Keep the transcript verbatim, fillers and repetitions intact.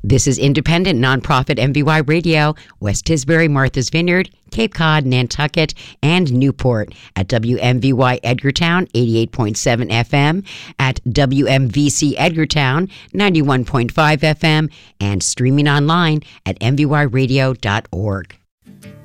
This is independent, nonprofit M V Y Radio, West Tisbury, Martha's Vineyard, Cape Cod, Nantucket, and Newport at W M V Y Edgartown, eighty-eight point seven F M, at W M V C Edgartown, ninety-one point five F M, and streaming online at m v y radio dot org.